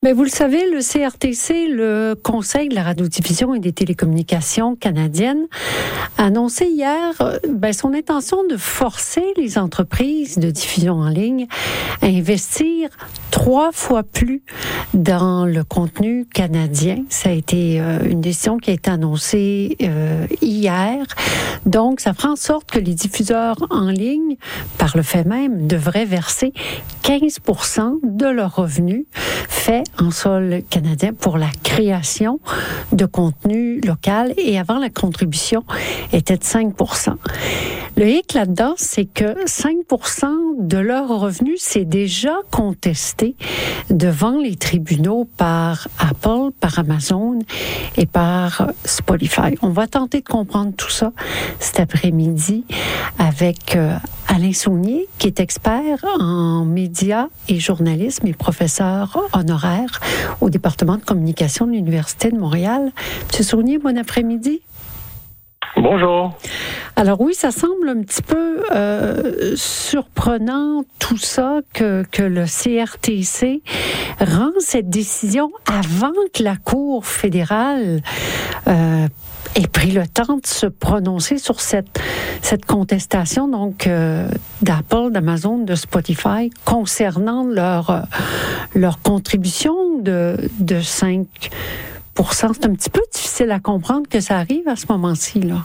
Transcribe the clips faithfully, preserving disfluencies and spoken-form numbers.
Bien, vous le savez, le C R T C, le Conseil de la radiodiffusion et des télécommunications canadiennes, a annoncé hier ben, son intention de forcer les entreprises de diffusion en ligne à investir trois fois plus dans le contenu canadien. Ça a été euh, une décision qui a été annoncée euh, hier. Donc, ça fera en sorte que les diffuseurs en ligne, par le fait même, devraient verser quinze pour cent de leurs revenus faits en sol canadien pour la création de contenu local, et avant, la contribution était de cinq pour cent. Le hic là-dedans, c'est que cinq pour cent de leurs revenus, c'est déjà contesté devant les tribunaux par Apple, par Amazon et par Spotify. On va tenter de comprendre tout ça cet après-midi avec euh, Alain Saunier, qui est expert en médias et journalisme et professeur honoraire au département de communication de l'Université de Montréal. Monsieur Saunier, bon après-midi. Bonjour. Alors oui, ça semble un petit peu euh, surprenant tout ça que, que le C R T C rend cette décision avant que la Cour fédérale euh, ait pris le temps de se prononcer sur cette, cette contestation donc euh, d'Apple, d'Amazon, de Spotify concernant leur, leur contribution de, de cinq pour cent. C'est un petit peu difficile à comprendre que ça arrive à ce moment-ci, là.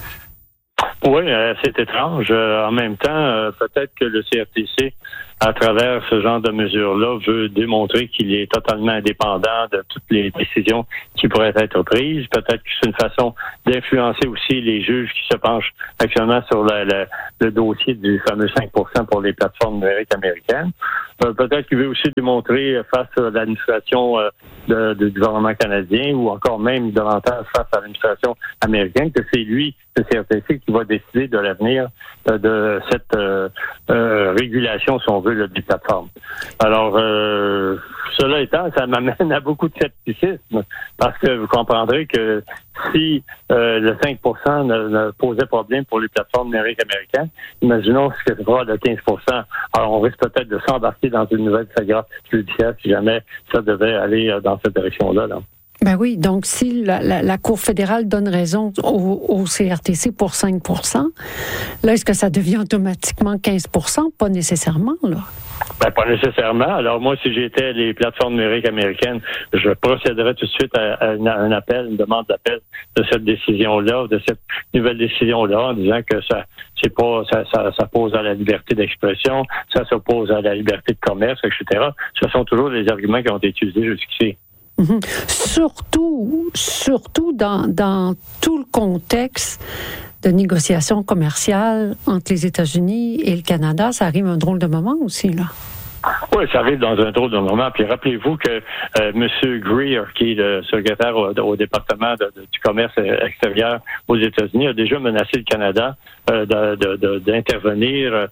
Oui, euh, c'est étrange. Euh, en même temps, euh, peut-être que le C R T C, à travers ce genre de mesures-là, veut démontrer qu'il est totalement indépendant de toutes les décisions qui pourraient être prises. Peut-être que c'est une façon d'influencer aussi les juges qui se penchent actuellement sur la, la, le dossier du fameux cinq pour cent pour les plateformes numériques américaines. Euh, peut-être qu'il veut aussi démontrer face à l'administration euh, de, du gouvernement canadien, ou encore même davantage face à l'administration américaine, que c'est lui, le C R T C, qui va décider de l'avenir euh, de cette euh, euh, régulation, si on veut, là, des plateformes. Alors, euh, cela étant, ça m'amène à beaucoup de scepticisme, parce que vous comprendrez que si euh, le cinq pour cent ne, ne posait problème pour les plateformes numériques américaines, imaginons ce que sera le quinze pour cent. Alors, on risque peut-être de s'embarquer dans une nouvelle saga judiciaire si jamais ça devait aller dans cette direction-là, là. Ben oui, donc si la, la, la Cour fédérale donne raison au, au C R T C pour cinq pour cent, là, est-ce que ça devient automatiquement quinze pour cent? Pas nécessairement, là. Ben, pas nécessairement. Alors, moi, si j'étais les plateformes numériques américaines, je procéderais tout de suite à, à, une, à un appel, une demande d'appel de cette décision-là, de cette nouvelle décision-là, en disant que ça, c'est pas, ça, ça, ça pose à la liberté d'expression, ça s'oppose à la liberté de commerce, et cetera. Ce sont toujours les arguments qui ont été utilisés jusqu'ici. Mm-hmm. Surtout, surtout dans, dans tout le contexte de négociations commerciales entre les États-Unis et le Canada, ça arrive à un drôle de moment aussi, là. Oui, ça arrive dans un drôle de moment. Puis rappelez-vous que euh, M. Greer, qui est le secrétaire au, au département de, de, du commerce extérieur aux États-Unis, a déjà menacé le Canada euh, de, de, de, d'intervenir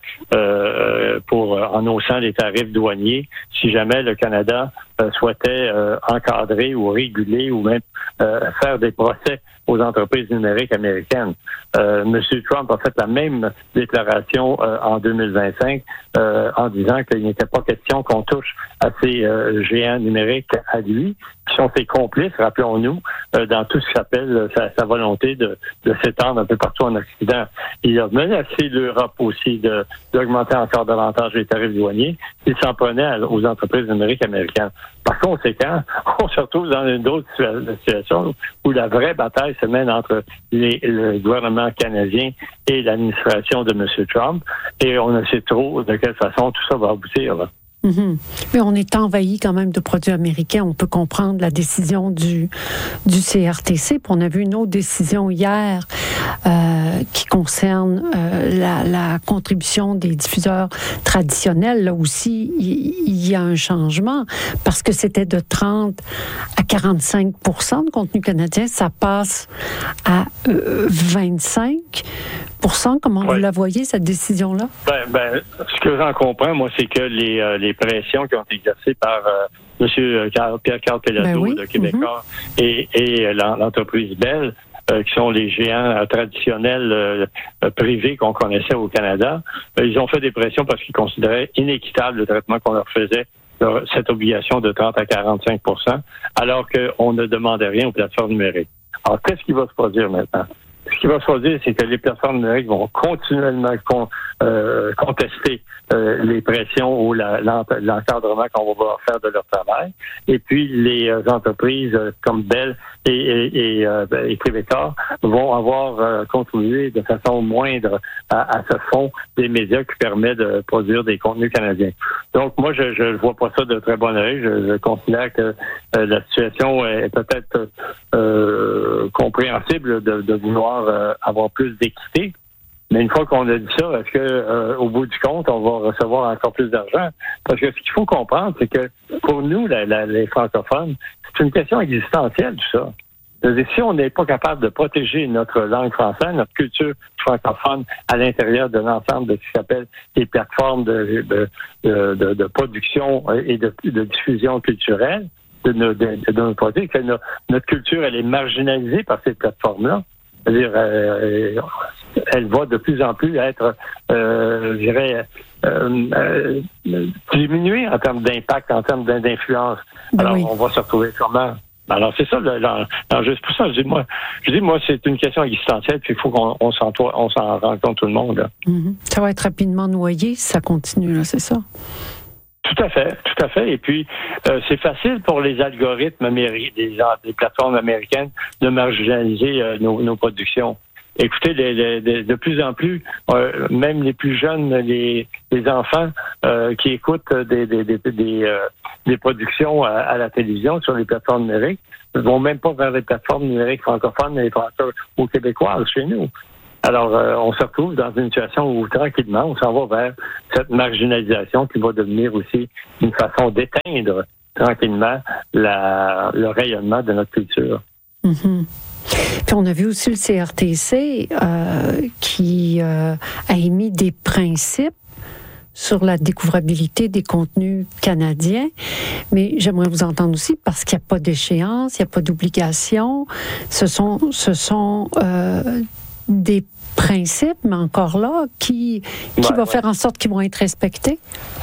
euh, pour en haussant les tarifs douaniers si jamais le Canada euh, souhaitait euh, encadrer ou réguler ou même euh, faire des procès aux entreprises numériques américaines. Euh, M. Trump a fait la même déclaration euh, en deux mille vingt-cinq euh, en disant qu'il n'était pas question qu'on touche à ces euh, géants numériques à lui, qui sont ses complices, rappelons-nous, euh, dans tout ce qui s'appelle sa, sa volonté de, de s'étendre un peu partout en Occident. Il a menacé l'Europe aussi de, d'augmenter encore davantage les tarifs douaniers. Il s'en prenait à, aux entreprises numériques américaines. Par conséquent, on se retrouve dans une autre situation où la vraie bataille se mène entre les, le gouvernement canadien et l'administration de M. Trump, et on ne sait trop de quelle façon tout ça va aboutir, là. Mm-hmm. Mais on est envahi quand même de produits américains. On peut comprendre la décision du, du C R T C. Puis on a vu une autre décision hier euh, qui concerne euh, la, la contribution des diffuseurs traditionnels. Là aussi, il, il y a un changement parce que c'était de trente à quarante-cinq pour cent de contenu canadien. Ça passe à euh, vingt-cinq pour cent. Comment ouais. vous la voyez, cette décision-là? Ben, ben, ce que j'en comprends, moi, c'est que les, euh, les pressions qui ont été exercées par euh, M. Pierre-Carl Péladeau, ben oui. de Québécois, mm-hmm. et, et l'entreprise Bell, euh, qui sont les géants euh, traditionnels euh, privés qu'on connaissait au Canada, euh, ils ont fait des pressions parce qu'ils considéraient inéquitable le traitement qu'on leur faisait cette obligation de trente à quarante-cinq pour cent, alors qu'on ne demandait rien aux plateformes numériques. Alors, qu'est-ce qui va se produire maintenant? Ce qui va se produire, c'est que les plateformes numériques vont continuellement con, euh, contester euh, les pressions ou la, l'encadrement qu'on va faire de leur travail. Et puis, les euh, entreprises euh, comme Bell et, et, et, euh, et Québécois vont avoir euh, contribué de façon moindre à, à ce fonds des médias qui permet de produire des contenus canadiens. Donc, moi, je ne vois pas ça de très bon œil. Je, je considère que euh, la situation est peut-être euh, compréhensible de, de vouloir Euh, avoir plus d'équité. Mais une fois qu'on a dit ça, est-ce que euh, au bout du compte, on va recevoir encore plus d'argent? Parce que ce qu'il faut comprendre, c'est que pour nous, la, la, les francophones, c'est une question existentielle, tout ça. C'est-à-dire, si on n'est pas capable de protéger notre langue française, notre culture francophone à l'intérieur de l'ensemble de ce qui s'appelle les plateformes de, de, de, de, de production et de, de diffusion culturelle de nos, de, de nos produits, que notre, notre culture, elle est marginalisée par ces plateformes-là. C'est-à-dire, euh, elle va de plus en plus être, euh, je dirais, euh, euh, diminuée en termes d'impact, en termes d'influence. Ben Alors, oui. On va se retrouver comment? Alors, c'est ça l'enjeu. C'est pour ça que je dis, moi, je dis, moi, c'est une question existentielle, puis il faut qu'on on s'en, on s'en rende compte tout le monde. Là. Mm-hmm. Ça va être rapidement noyé si ça continue, là, c'est ça? Tout à fait, tout à fait. Et puis, euh, c'est facile pour les algorithmes américains, des, des plateformes américaines de marginaliser euh, nos, nos productions. Écoutez, les, les, les, de plus en plus, euh, même les plus jeunes, les, les enfants euh, qui écoutent des, des, des, des, euh, des productions à, à la télévision sur les plateformes numériques ne vont même pas vers les plateformes numériques francophones et francophones ou québécoises chez nous. Alors, euh, on se retrouve dans une situation où, tranquillement, on s'en va vers cette marginalisation qui va devenir aussi une façon d'éteindre, tranquillement, la, le rayonnement de notre culture. Mm-hmm. Puis on a vu aussi le C R T C euh, qui euh, a émis des principes sur la découvrabilité des contenus canadiens. Mais j'aimerais vous entendre aussi parce qu'il n'y a pas d'échéance, il n'y a pas d'obligation. Ce sont, ce sont euh, des principes, mais encore là, qui, qui ouais, va ouais. faire en sorte qu'ils vont être respectés?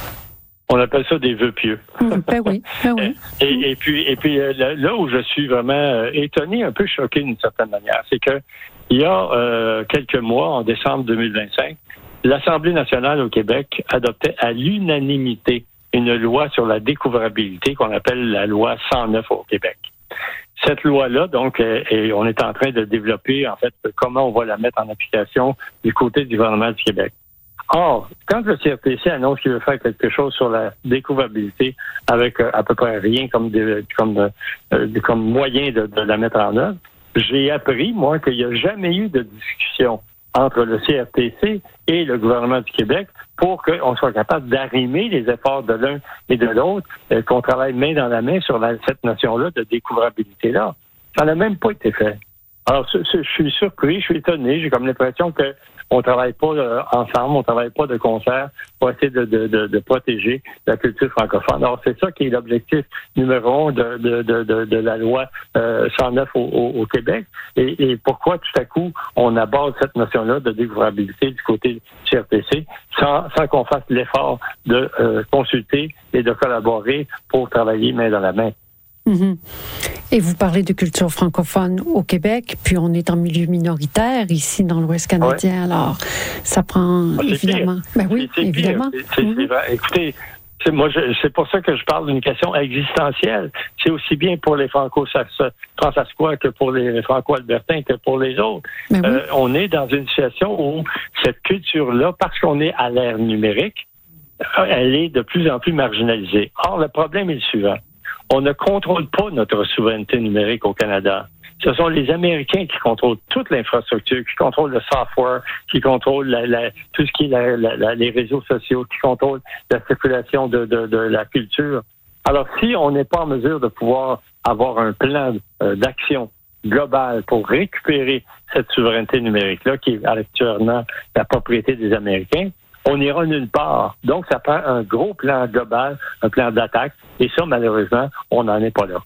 On appelle ça des vœux pieux. Mmh, ben oui, ben oui. Et, et puis, et puis là où je suis vraiment étonné, un peu choqué d'une certaine manière, c'est que il y a euh, quelques mois, en décembre deux mille vingt-cinq, l'Assemblée nationale au Québec adoptait à l'unanimité une loi sur la découvrabilité qu'on appelle la loi cent neuf au Québec. Cette loi-là, donc, et on est en train de développer, en fait, comment on va la mettre en application du côté du gouvernement du Québec. Or, quand le C R T C annonce qu'il veut faire quelque chose sur la découvrabilité avec euh, à peu près rien comme de, comme euh, comme moyen de, de la mettre en œuvre, j'ai appris, moi, qu'il n'y a jamais eu de discussion entre le C R T C et le gouvernement du Québec pour qu'on soit capable d'arrimer les efforts de l'un et de l'autre, euh, qu'on travaille main dans la main sur la, cette notion-là de découvrabilité-là. Ça n'a même pas été fait. Alors, je, je suis surpris, je suis étonné, j'ai comme l'impression que on travaille pas euh, ensemble, on travaille pas de concert pour essayer de, de, de, de protéger la culture francophone. Alors, c'est ça qui est l'objectif numéro un de, de, de, de, de la loi euh, cent neuf au, au, au Québec. Et, et pourquoi tout à coup on aborde cette notion-là de découvrabilité du côté du C R T C sans, sans qu'on fasse l'effort de euh, consulter et de collaborer pour travailler main dans la main. Mm-hmm. Et vous parlez de culture francophone au Québec, puis on est en milieu minoritaire ici dans l'Ouest canadien, ouais. Alors ça prend c'est évidemment. Pire. Ben oui, c'est, c'est évidemment. C'est, c'est, mm-hmm. c'est vrai. Écoutez, c'est, moi, je, c'est pour ça que je parle d'une question existentielle. C'est aussi bien pour les franco-transasquois que pour les franco-albertains que pour les autres. Ben oui. euh, on est dans une situation où cette culture-là, parce qu'on est à l'ère numérique, elle est de plus en plus marginalisée. Or, le problème est le suivant. On ne contrôle pas notre souveraineté numérique au Canada. Ce sont les Américains qui contrôlent toute l'infrastructure, qui contrôlent le software, qui contrôlent la, la, tout ce qui est la, la, la, les réseaux sociaux, qui contrôlent la circulation de, de, de la culture. Alors, si on n'est pas en mesure de pouvoir avoir un plan euh, d'action global pour récupérer cette souveraineté numérique-là, qui est actuellement la propriété des Américains, on n'ira nulle part. Donc, ça prend un gros plan global, un plan d'attaque. Et ça, malheureusement, on n'en est pas là.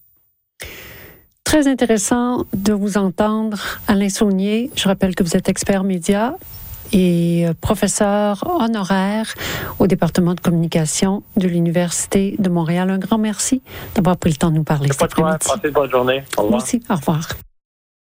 Très intéressant de vous entendre, Alain Saunier. Je rappelle que vous êtes expert média. et professeur honoraire au département de communication de l'Université de Montréal. Un grand merci d'avoir pris le temps de nous parler cet après-midi. Passez une bonne journée. Au revoir. Merci. Au revoir.